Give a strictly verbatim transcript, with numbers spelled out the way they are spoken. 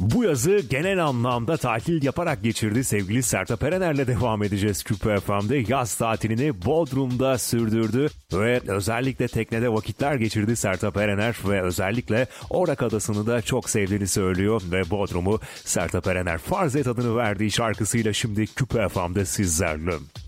Bu yazı genel anlamda tatil yaparak geçirdi sevgili Sertab Erener'le devam edeceğiz Küpe F M'de. Yaz tatilini Bodrum'da sürdürdü ve özellikle teknede vakitler geçirdi Sertab Erener ve özellikle Orak Adası'nı da çok sevdiğini söylüyor ve Bodrum'u Sertab Erener Farz Et adını verdiği şarkısıyla şimdi Küpe F M'de sizlerle.